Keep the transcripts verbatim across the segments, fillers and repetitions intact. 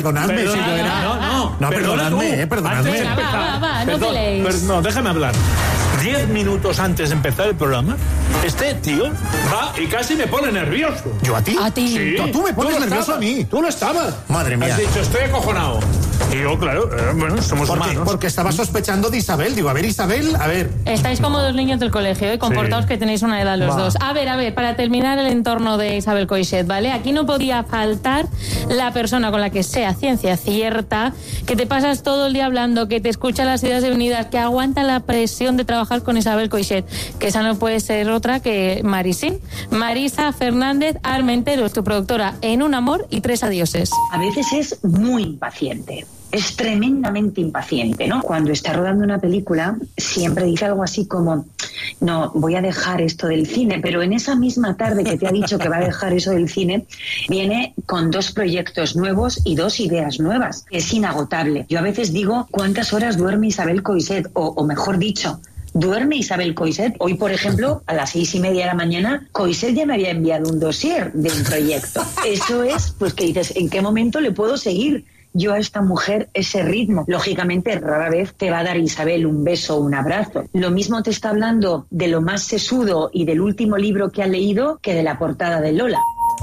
perdonadme. Perdona, si yo era... no, no. No, perdonadme, eh, perdonadme. Antes de Venga, empezar, va, va, va, no perdón, peleéis. per- no, déjame hablar. Diez minutos antes de empezar el programa, este tío va y casi me pone nervioso. ¿Yo a ti? A ti. Sí, No, tú me pones lo nervioso estabas. a mí. Tú lo estabas. Madre mía. Has dicho, estoy acojonado. Y yo, claro, eh, bueno, somos Porque, humanos. porque estaba sospechando de Isabel. Digo, a ver, Isabel, a ver. Estáis como dos niños del colegio, ¿eh? Comportaos Sí. que tenéis una edad los Va. dos. A ver, a ver, para terminar el entorno de Isabel Coixet, ¿vale? Aquí no podía faltar la persona con la que sea ciencia cierta, que te pasas todo el día hablando, que te escucha las ideas unidas, que aguanta la presión de trabajar con Isabel Coixet, que esa no puede ser otra que Marisín. Marisa Fernández Armentero es tu productora en Un amor y tres adioses. A veces es muy impaciente. Es tremendamente impaciente, ¿no? Cuando está rodando una película, siempre dice algo así como, no, voy a dejar esto del cine, pero en esa misma tarde que te ha dicho que va a dejar eso del cine, viene con dos proyectos nuevos y dos ideas nuevas. Es inagotable. Yo a veces digo, ¿cuántas horas duerme Isabel Coixet? O, o mejor dicho, ¿duerme Isabel Coixet? Hoy, por ejemplo, a las seis y media de la mañana, Coixet ya me había enviado un dossier de un proyecto. Eso es, pues que dices, ¿en qué momento le puedo seguir yo a esta mujer ese ritmo? Lógicamente, rara vez te va a dar Isabel un beso o un abrazo. Lo mismo te está hablando de lo más sesudo y del último libro que ha leído que de la portada de Lola.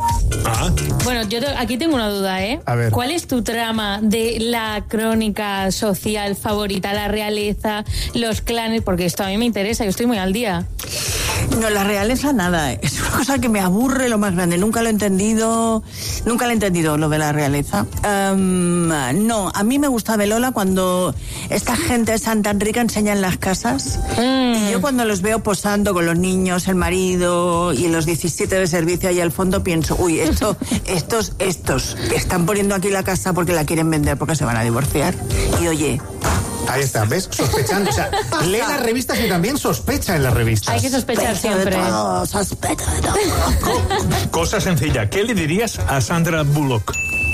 Ah, Bueno, yo te- aquí tengo una duda, ¿eh? A ver. ¿Cuál es tu trama de la crónica social favorita? La realeza, los clanes, porque esto a mí me interesa, yo estoy muy al día. No, la realeza nada. Es una cosa que me aburre lo más grande. Nunca lo he entendido. Nunca lo he entendido, lo de la realeza. Um, no, a mí me gusta de Lola cuando esta gente tan tan rica enseña en las casas. Mm. Y yo cuando los veo posando con los niños, el marido y los diecisiete de servicio ahí al fondo pienso, uy, esto, estos, estos están poniendo aquí la casa porque la quieren vender porque se van a divorciar. Y oye, Ahí está, ¿ves? Sospechando. O sea, lee las revistas y también sospecha en las revistas. Hay que sospechar sospecho de siempre. todo, sospecho de todo. cosa sencilla. ¿Qué le dirías a Sandra Bullock?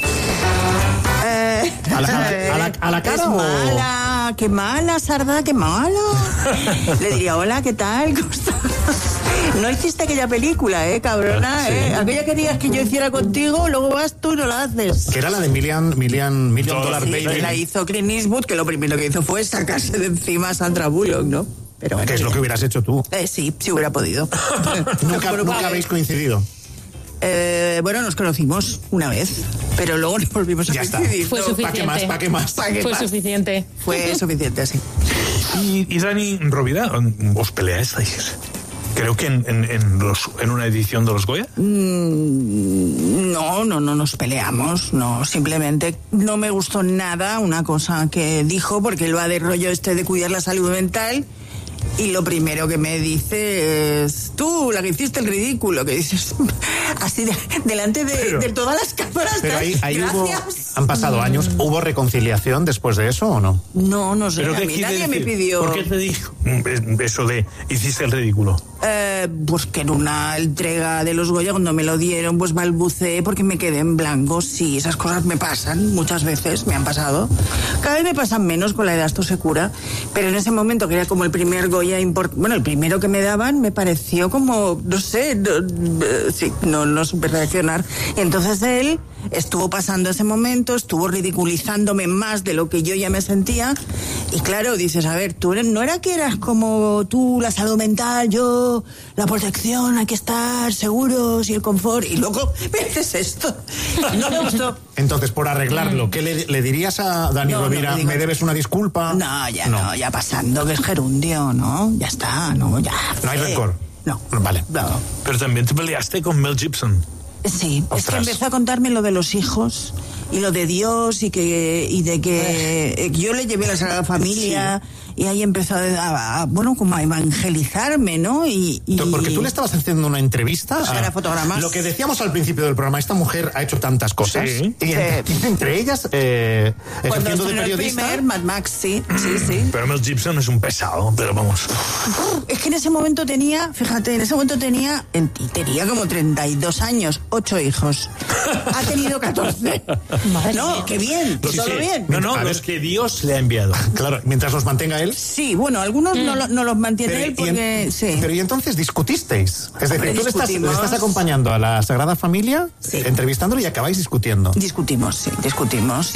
Eh, ¿A la, a la- a la- a la cara es o...? mala, qué mala, Sarda, qué mala. Le diría, hola, ¿qué tal? ¿Cómo estás? No hiciste aquella película, ¿eh, cabrona? Sí. ¿eh? Aquella que querías que yo hiciera contigo, luego vas tú y no la haces. Que era la de Million, Million, Million Dollar Sí, Baby. la hizo Clint Eastwood, que lo primero que hizo fue sacarse de encima a Sandra Bullock, ¿no? Pero bueno, Que es lo que hubieras hecho tú. Eh, sí, sí hubiera podido. Nunca, Pero nunca vale. habéis coincidido. Eh, bueno, nos conocimos una vez, pero luego nos volvimos a Ya está. coincidir. Fue ¿no? suficiente. ¿Para qué más? ¿Para qué más? ¿Pa' qué Fue más? suficiente. Fue suficiente, sí. Y, y Dani Rovira, ¿os peleasteis? Creo que en, en, en, los, en una edición de los Goya. Mm, No, no, no nos peleamos, no, simplemente no me gustó nada una cosa que dijo, porque él va de rollo este de cuidar la salud mental, y lo primero que me dice es, tú, la que hiciste el ridículo, que dices, así de- delante de, Pero- de todas las cámaras. Pero ahí, ahí hubo... Gracias. Han pasado años. ¿Hubo reconciliación después de eso o no? No, no sé, ¿Pero a qué mí quiere nadie me decir? pidió... ¿Por qué te dijo eso de hiciste el ridículo? Eh, pues que en una entrega de los Goya, cuando me lo dieron, pues balbuceé porque me quedé en blanco. Sí, esas cosas me pasan muchas veces, me han pasado. Cada vez me pasan menos, con la edad esto se cura. Pero en ese momento, que era como el primer Goya importante, bueno, el primero que me daban, me pareció como, no sé, no, eh, sí, no, no supe reaccionar. Y entonces él estuvo pasando ese momento, estuvo ridiculizándome más de lo que yo ya me sentía. Y claro, dices, a ver, tú eres- no era que eras como tú, la salud mental, yo, la protección, hay que estar seguros y el confort. Y luego me haces esto. No me gustó. Entonces, por arreglarlo, ¿qué le, le dirías a Dani No, no, Rovira? le digo- ¿Me debes una disculpa? No, ya no. ya pasando, que es gerundio, ¿no? Ya está, no, ya. No hay Eh, rencor. No. Vale. No. Pero también te peleaste con Mel Gibson. Sí, es que Ostras. empezó a contarme lo de los hijos y lo de Dios y que y de que eh, yo le llevé la Sagrada Familia y ahí empezó a, a- a, bueno, como a evangelizarme, ¿no? Y, y- Porque tú le estabas haciendo una entrevista. Pues a- era fotogramas. Lo que decíamos al principio del programa, esta mujer ha hecho tantas cosas. Sí. Y entre, entre ellas, eh, cuando ejerciendo de estrenó el periodista. primer Mad Max, sí, sí, sí. Pero Mel Gibson es un pesado, pero vamos. Es que en ese momento tenía, fíjate, en ese momento tenía, en- tenía como treinta y dos años, ocho hijos. Ha tenido catorce. Madre No, mía. qué bien, Sí, todo sí. bien. No, no, A ver. los que Dios le ha enviado. Claro, mientras los mantenga él. Sí, bueno, algunos no, lo- no los mantiene Pero, él y porque, en- sí. pero y entonces discutisteis. Es decir, Hombre, tú le estás, le discutimos. estás acompañando a la Sagrada Familia, Sí. entrevistándolo y acabáis discutiendo. Discutimos, sí, discutimos.